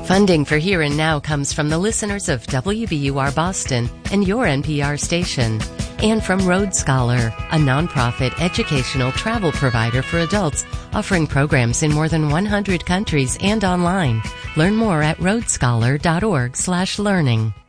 Funding for Here and Now comes from the listeners of WBUR Boston and your NPR station, and from Road Scholar, a nonprofit educational travel provider for adults offering programs in more than 100 countries and online. Learn more at roadscholar.org/learning.